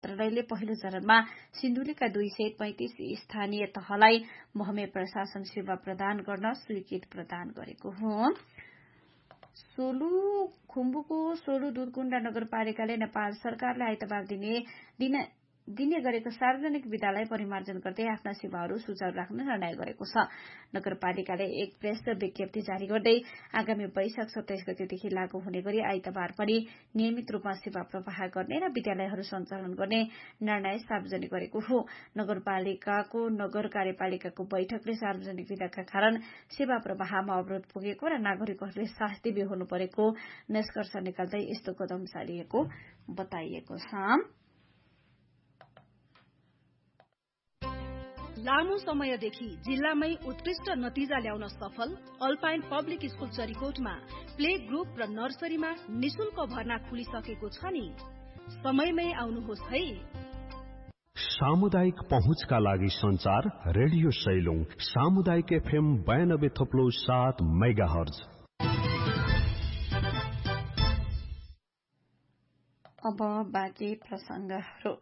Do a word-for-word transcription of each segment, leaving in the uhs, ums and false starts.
मन्त्रालयले पहिलो चरणमा सिन्धुलीका दुई सय पैंतिस स्थानीय तहलाई महमे प्रशासन सेवा प्रदान गर्न स्वीकृति प्रदान गरेको हो। सोलु खुम्बुको सोलु दुधकुण्डा नगरपालिकाले नेपाल सरकारले आइतबार दिने दिन दिने गरेको सार्वजनिक विद्यालय परिमार्जन गर्दै आफ्ना सेवाहरू सुचारू राख्न निर्णय गरेको छ। नगरपालिकाले एक प्रेस विज्ञप्ति जारी गर्दै आगामी वैशाख सत्ताइस गतेदेखि लागू हुने गरी आइतबार पनि नियमित रूपमा सेवा प्रवाह गर्ने र विद्यालयहरू सञ्चालन गर्ने निर्णय सार्वजनिक गरेको हो। नगरपालिकाको नगर कार्यपालिकाको बैठकले सार्वजनिक विदाका कारण सेवा प्रवाहमा अवरोध पुगेको र नागरिकहरूले शास्ति बेहोर्नु परेको निष्कर्ष निकाल्दै यस्तो कदम चालिएको बताइएको छ। लामो समयदेखि जिल्लामै उत्कृष्ट नतिजा ल्याउन सफल alpine public school चरीकोटमा play group र नर्सरीमा निशुल्क भर्ना खुलिसकेको छ नि। समयमै आउनुहोस् है। सामुदायिक पहुँचका लागि संचार रेडियो सैलुङ सामुदायिक एफएम बयानब्बे थप्लो सात मेगा हर्ज। अब बाँकी प्रसंगहरू।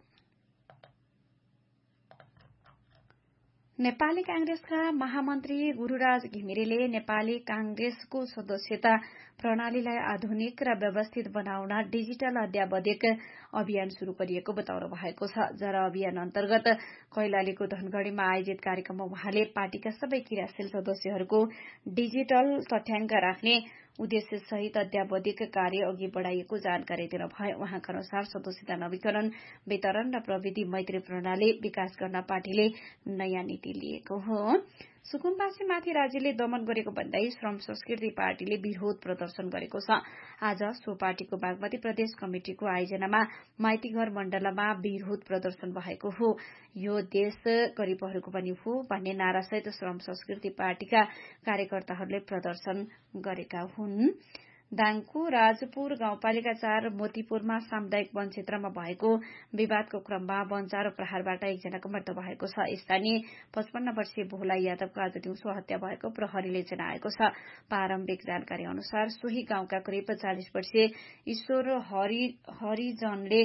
नेपाली कांग्रेसका महामन्त्री गुरूराज घिमिरेले नेपाली कांग्रेसको सदस्यता प्रणालीलाई आधुनिक र व्यवस्थित बनाउन डिजिटल अध्यावधिक अभियान शुरू गरिएको बताउनु भएको छ। जरा अभियान अन्तर्गत कैलालीको धनगढ़ीमा आयोजित कार्यक्रममा उहाँले पार्टीका सबै क्रियाशील सदस्यहरूको डिजिटल तथ्याङ्क राख्ने उद्देश्य सहित अध्यावधिक कार्य अघि बढ़ाइएको जानकारी दिनुभयो। उहाँका अनुसार सदस्यता नवीकरण वितरण र प्रविधि मैत्री प्रणाली विकास गर्न पार्टीले नयाँ नीति लिएको हो। सुकुम्बासीमाथि राज्यले दमन गरेको भन्दै श्रम संस्कृति पार्टीले विरोध प्रदर्शन गरेको छ। आज सो पार्टीको बागमती प्रदेश कमिटिको आयोजनामा माइतीघर मण्डलमा विरोध प्रदर्शन भएको हो। यो देश गरीबहरूको पनि हो भन्ने नारासहित श्रम संस्कृति पार्टीका कार्यकर्ताहरूले प्रदर्शन गरेका हुन्। दाङको राजपुर गाउँपालिका चार मोतीपुरमा सामुदायिक वन क्षेत्रमा भएको विवादको क्रममा वनचारो प्रहारबाट एकजनाको मृत्यु भएको छ। स्थानीय पचपन्न वर्षीय भोला यादवको आज दिउँसो हत्या भएको प्रहरीले जनाएको छ। प्रारम्भिक जानकारी अनुसार सोही गाउँका करिब चालिस वर्षीय ईश्वर हरि हरिजनले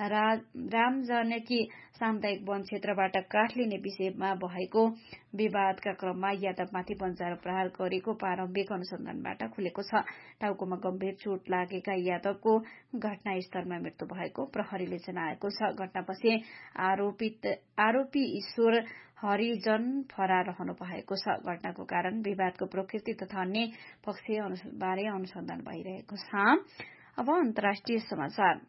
रामजनकी सामुदायिक वन क्षेत्रबाट काठ लिने विषयमा भएको विवादका क्रममा यादवमाथि वनचारो प्रहार गरेको प्रारम्भिक अनुसन्धानबाट खुलेको छ। टाउकोमा गम्भीर चोट लागेका यादवको घटनास्थलमा मृत्यु भएको प्रहरीले जनाएको छ। घटनापछि आरोपित आरोपी ईश्वर हरिजन फरार रहनु भएको छ। घटनाको कारण विवादको प्रकृति तथा अन्य पक्षबारे अनुसन्धान भइरहेको छ। अब अन्तर्राष्ट्रिय समाचार।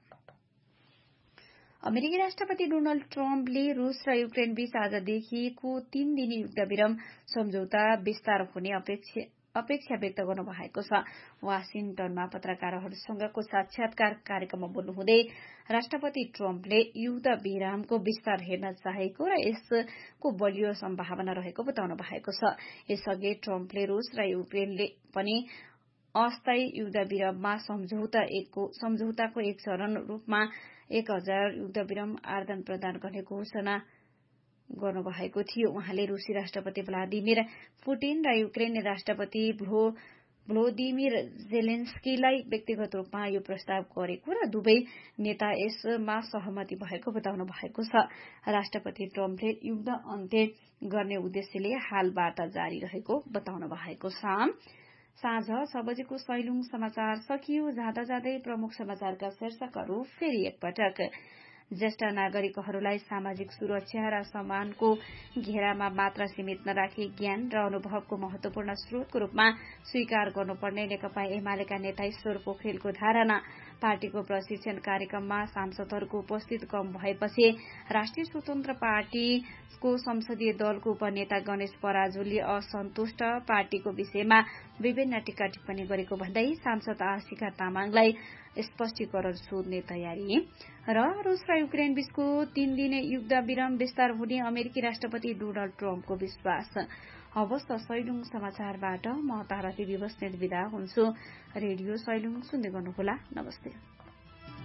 अमेरिकी राष्ट्रपति डोनाल्ड ट्रम्पले रूस र युक्रेन बीच आजदेखिको तीन दिने युद्धविराम सम्झौता विस्तार हुने अपेक्षा व्यक्त गर्नु भएको छ। वाशिंटनमा पत्रकारहरूसँगको साक्षात्कार कार्यक्रममा बोल्नुहुँदै राष्ट्रपति ट्रम्पले युद्ध विरामको विस्तार हेर्न चाहेको र यसको बलियो सम्भावना रहेको बताउनु भएको छ। यसअघि ट्रम्पले रूस र युक्रेनले पनि अस्थायी युद्धविराममा सम्झौता सम्झौताको एक चरण रूपमा एक हजार युद्धविराम आदान प्रदान गर्ने घोषणा गर्नुभएको थियो। उहाँले रूसी राष्ट्रपति भ्लादिमिर पुटिन र युक्रेनी राष्ट्रपति भ्लोदिमिर जेलेन्स्कीलाई व्यक्तिगत रूपमा यो प्रस्ताव गरेको र दुवै नेता यसमा सहमति भएको बताउनु भएको छ। राष्ट्रपति ट्रम्पले युद्ध अन्त्य गर्ने उद्देश्यले हाल वार्ता जारी रहेको बताउनु भएको छ। साँझ छ बजेको सैलुङ समाचार सकियो। जाँदा जाँदै प्रमुख समाचारका शीर्षकहरू फेरि एकपटक। ज्येष्ठ नागरिकहरूलाई सामाजिक सुरक्षा र सम्मानको घेरामा मात्र सीमित नराखी ज्ञान र अनुभवको महत्वपूर्ण स्रोतको रूपमा स्वीकार गर्नुपर्ने नेकपा एमालेका नेता ईश्वर पोखरेलको धारणा। पार्टीको प्रशिक्षण कार्यक्रममा सांसदहरूको उपस्थित कम भएपछि राष्ट्रिय स्वतन्त्र पार्टीको संसदीय दलको उपनेता गणेश पराजुली असन्तुष्ट। पार्टीको विषयमा विभिन्न टीका टिप्पणी गरेको भन्दै सांसद आशिका तामाङलाई स्पष्टीकरण सोध्ने तयारी। र रूस र युक्रेन बीचको तीन दिने युद्ध विराम विस्तार हुने अमेरिकी राष्ट्रपति डोनाल्ड ट्रम्पको विश्वास। हवस् त सैलुङ समाचारबाट म ताराती विवश विदा हुन्छु। रेडियो सैलुङ सुन्दै गर्नुहोला। नमस्ते।